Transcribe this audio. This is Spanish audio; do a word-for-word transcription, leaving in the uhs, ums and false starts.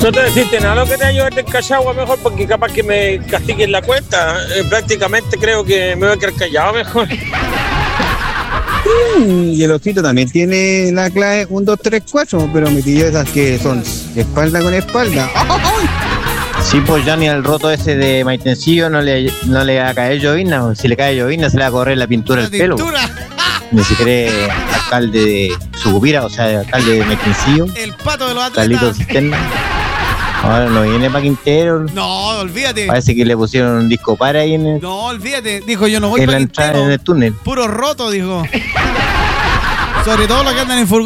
No te deciste nada lo que te ayude en Cachagua mejor, porque capaz que me castiguen la cuenta. Eh, prácticamente creo que me voy a quedar callado mejor. Y el osito también tiene la clave uno, dos, tres, cuatro, pero me pidió esas que son espalda con espalda. Sí, pues ya ni al roto ese de Maitencillo no le, no le va a caer llovizna. Si le cae llovizna se le va a correr la pintura del pelo. Ni siquiera alcalde de Sucupira, o sea, alcalde de Maitencillo. El pato de los Carlitos atletas. Cisterna. Ahora no viene para Quintero. No, olvídate. Parece que le pusieron un disco para ahí en, el, No, olvídate. Dijo, yo no voy en la para entrada Quintero. en el túnel. Puro roto, dijo. Sobre todo los que andan en furgón.